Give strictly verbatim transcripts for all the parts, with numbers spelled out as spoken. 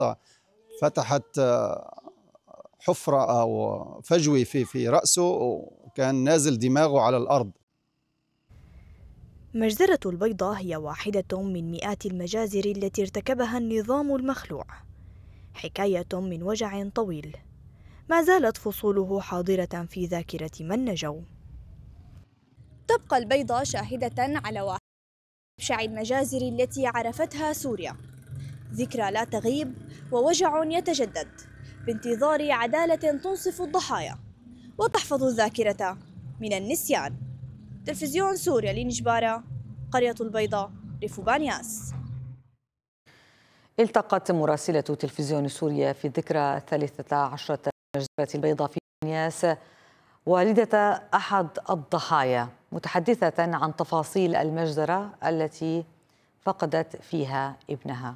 الشرطة فتحت حفرة أو فجوة في في رأسه وكان نازل دماغه على الأرض. مجزرة البيضة هي واحدة من مئات المجازر التي ارتكبها النظام المخلوع، حكاية من وجع طويل ما زالت فصوله حاضرة في ذاكرة من نجوا. تبقى البيضة شاهدة على واحد من أبشع المجازر التي عرفتها سوريا، ذكرى لا تغيب ووجع يتجدد بانتظار عدالة تنصف الضحايا وتحفظ الذاكرة من النسيان. تلفزيون سوريا لنجبارة، قرية البيضاء، ريف بانياس. التقت مراسلة تلفزيون سوريا في ذكرى ثلاثة عشرة مجزرة البيضاء في بانياس والدة أحد الضحايا، متحدثة عن تفاصيل المجزرة التي فقدت فيها ابنها.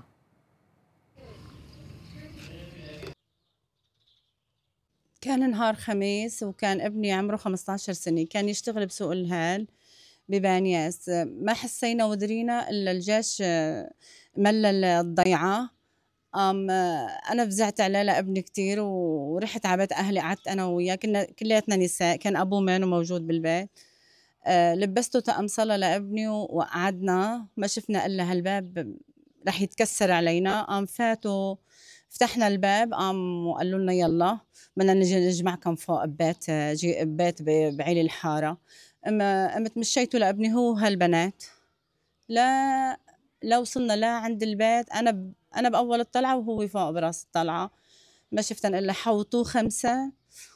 كان نهار خميس وكان ابني عمره خمسة عشر سنة، كان يشتغل بسوق الهال ببانياس. ما حسينا ودرينا إلا الجيش ملل الضيعة. أم أنا فزعت على لابني كتير ورحت على بيت أهلي، قعدت أنا وياه، كنا كلياتنا نساء، كان أبوه مانو موجود بالبيت. أه لبسته طقم صلاة لابني وقعدنا، ما شفنا إلا هالباب رح يتكسر علينا. قام فاتوا فتحنا الباب، قام وقالوا لنا يلا بدنا نجي نجمعكم فوق ببيت جي ببيت بعيل الحارة. اما قمت مشيته لابني هو هالبنات، لا لا وصلنا لا عند البيت، انا ب... انا باول الطلعه وهو فوق براس الطلعه. ما شفتن الا حوطوه خمسه،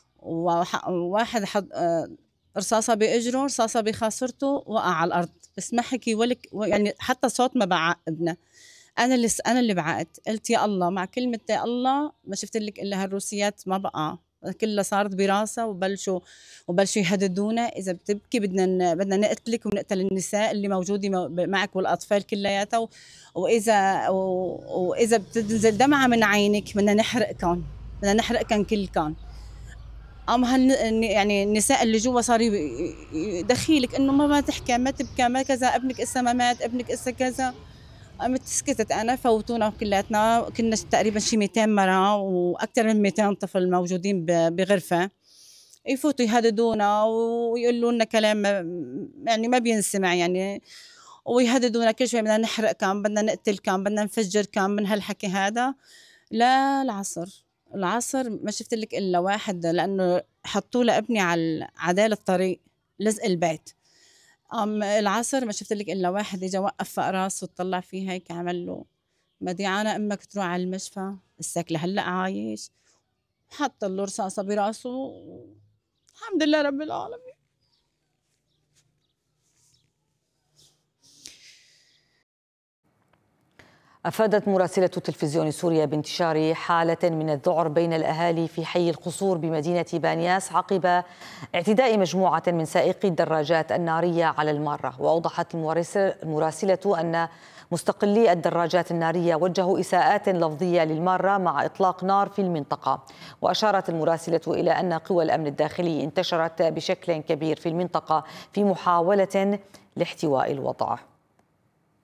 وواحد حط رصاصه باجره، رصاصه بخاصرته، وقع على الارض، بس ما حكي ولك يعني حتى صوت ما بعقبنا. انا اللي انا اللي بعقت، قلت يا الله، مع كلمه يا الله ما شفت لك الا هالروسيات ما بقى كلها صارت براسها، وبلشوا وبلشوا يهددونا اذا بتبكي بدنا بدنا نقتلك ونقتل النساء اللي موجوده معك والاطفال كلياتها، واذا واذا بتنزل دمعه من عينك بدنا نحرقكم، بدنا نحرقكم كلكم. ام هال يعني النساء اللي جوا صار يدخيلك انه ما ما تحكي ما تبكي ما كذا، ابنك اسا ما مات، ابنك اسا كذا. قمت سكتت انا، فوتونا كلياتنا، كنا تقريبا شي مئتين مرة واكثر من مئتين طفل موجودين بغرفه، يفوتوا يهددونا ويقولوا لنا كلام يعني ما بينسمع يعني، ويهددونا كل شوي بدنا نحرق كم، بدنا نقتل كم، بدنا نفجر كم، من هالحكي هذا. لا العصر العصر ما شفت لك الا واحد، لانه حطوا لابني على عدال الطريق لزق البيت. أم العصر ما شفت لك إلا واحد إجا وقف فوق راسه وطلع فيه هيك، عمل له مديعانة أمك تروح على المشفى، السك لهلأ عايش، حط له رصاصة براسه. الحمد لله رب العالمين. أفادت مراسلة تلفزيون سوريا بانتشار حالة من الذعر بين الأهالي في حي القصور بمدينة بانياس عقب اعتداء مجموعة من سائقي الدراجات النارية على المارة. وأوضحت المراسلة أن مستقلي الدراجات النارية وجهوا إساءات لفظية للمارة مع إطلاق نار في المنطقة. وأشارت المراسلة إلى أن قوى الأمن الداخلي انتشرت بشكل كبير في المنطقة في محاولة لاحتواء الوضع.